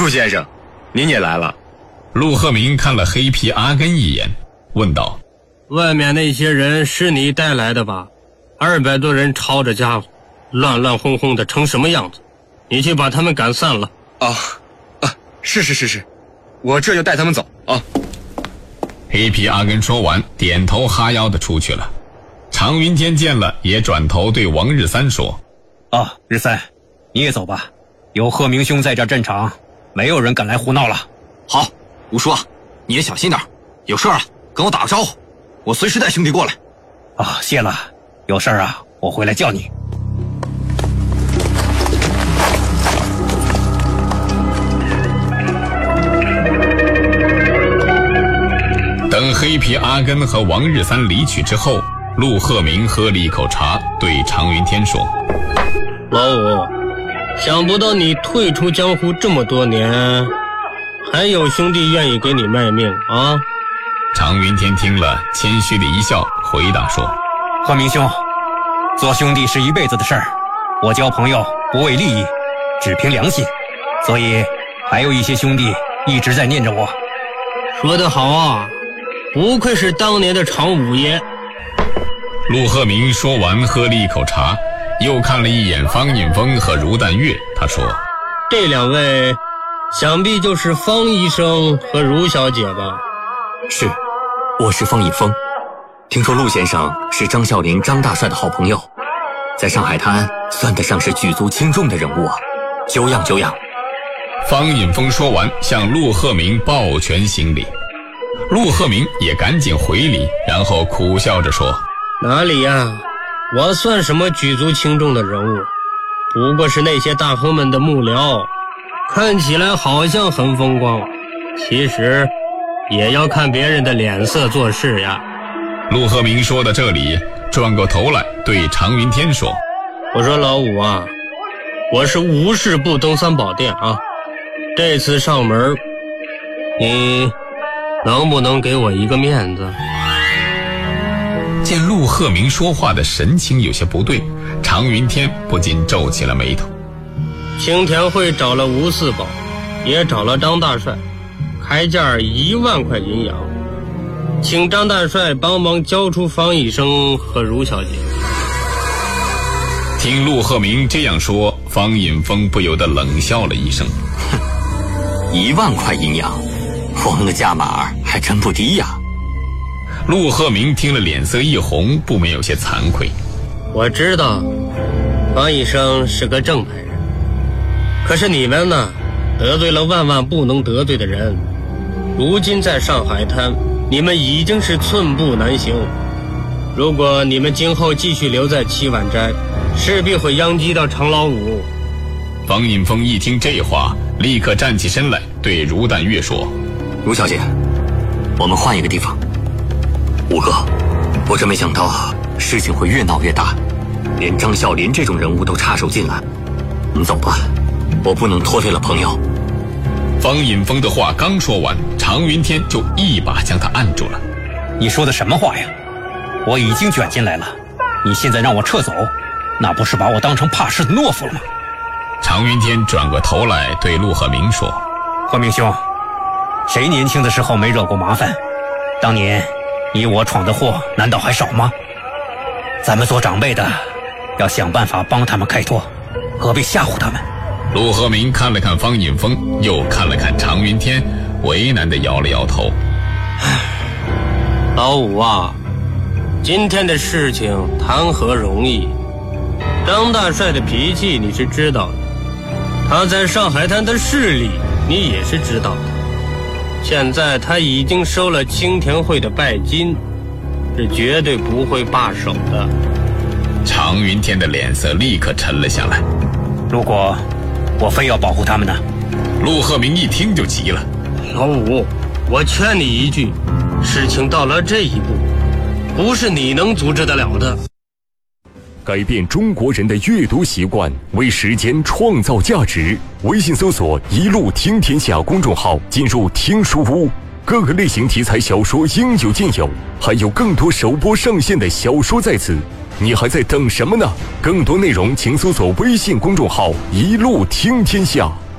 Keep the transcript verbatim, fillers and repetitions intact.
陆先生，您也来了。 陆鹤鸣看了黑皮阿根一眼，问道： 外面那些人是你带来的吧？二百多人抄着家伙，乱乱哄哄的成什么样子？你去把他们赶散了。 啊啊，是是是是，我这就带他们走啊。 黑皮阿根说完，点头哈腰的出去了。常云天见了，也转头对王日三说： 啊，日三，你也走吧，有鹤鸣兄在这镇场，没有人敢来胡闹了。 好，吴叔啊，你也小心点，有事啊跟我打个招呼，我随时带兄弟过来。 啊，谢了，有事啊我回来叫你。 等黑皮阿根和王日三离去之后，陆鹤鸣喝了一口茶，对常云天说： 老五，想不到你退出江湖这么多年，还有兄弟愿意给你卖命啊。 常云天听了，谦虚的一笑，回答说： 鹤鸣兄，做兄弟是一辈子的事儿，我交朋友不为利益，只凭良心，所以还有一些兄弟一直在念着我。 说得好啊，不愧是当年的常五爷。 陆鹤鸣说完，喝了一口茶，又看了一眼方引风和茹淡月，他说： 这两位想必就是方医生和茹小姐吧？ 是，我是方引风。听说陆先生是张啸林张大帅的好朋友，在上海滩算得上是举足轻重的人物啊，久仰久仰。 方引风说完，向陆鹤鸣抱拳行礼。陆鹤鸣也赶紧回礼，然后苦笑着说： 哪里呀，我算什么举足轻重的人物，不过是那些大亨们的幕僚，看起来好像很风光，其实也要看别人的脸色做事呀。 陆鹤鸣说到这里，转过头来对常云天说： 我说老五啊，我是无事不登三宝殿啊，这次上门，你能不能给我一个面子？ 见陆鹤鸣说话的神情有些不对，常云天不禁皱起了眉头。 青田会找了吴四宝，也找了张大帅，开价一万块银洋，请张大帅帮忙交出方医生和茹小姐。 听陆鹤鸣这样说，方引风不由得冷笑了一声： 哼，一万块银洋，我们的价码还真不低呀。 陆鹤鸣听了脸色一红，不免有些惭愧。 我知道方医生是个正派人，可是你们呢，得罪了万万不能得罪的人，如今在上海滩，你们已经是寸步难行。如果你们今后继续留在七晚斋，势必会殃及到常老五。 方引风一听这话，立刻站起身来，对茹淡月说： 茹小姐，我们换一个地方。五哥，我真没想到事情会越闹越大，连张啸林这种人物都插手进来。你走吧，我不能拖累了朋友。 方引风的话刚说完，常云天就一把将他按住了。 你说的什么话呀？我已经卷进来了，你现在让我撤走，那不是把我当成怕事的懦夫了吗？ 常云天转过头来对陆鹤鸣说： 鹤鸣兄，谁年轻的时候没惹过麻烦？当年你我闯的祸难道还少吗？咱们做长辈的要想办法帮他们开脱，何必吓唬他们？ 陆鹤鸣看了看方引风，又看了看常云天，为难地摇了摇头。 老五啊，今天的事情谈何容易？张大帅的脾气你是知道的，他在上海滩的势力你也是知道的。现在他已经收了青田会的拜金，是绝对不会罢手的。 常云天的脸色立刻沉了下来。 如果我非要保护他们呢？ 陆鹤鸣一听就急了。 老五，我劝你一句，事情到了这一步，不是你能阻止得了的。 改变中国人的阅读习惯，为时间创造价值。微信搜索一路听天下公众号，进入听书屋，各个类型题材小说应有尽有，还有更多首播上线的小说在此，你还在等什么呢？更多内容请搜索微信公众号一路听天下。